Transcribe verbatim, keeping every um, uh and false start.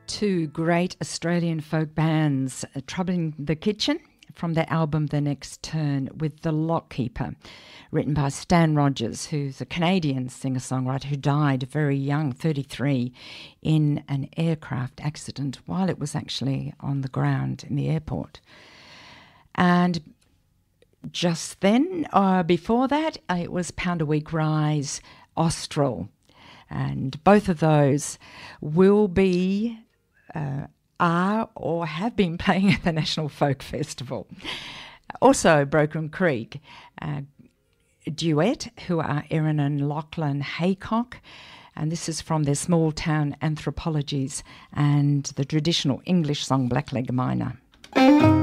two great Australian folk bands, uh, Troubling the Kitchen from their album The Next Turn with The Lockkeeper, written by Stan Rogers, who's a Canadian singer-songwriter who died very young, thirty-three, in an aircraft accident while it was actually on the ground in the airport. And just then, uh, before that, uh, it was Pound a Week Rise, Austral. And both of those will be, uh, are or have been playing at the National Folk Festival. Also, Broken Creek uh, duet, who are Erin and Lachlan Haycock. And this is from their Small Town Anthropologies and the traditional English song Blackleg Miner.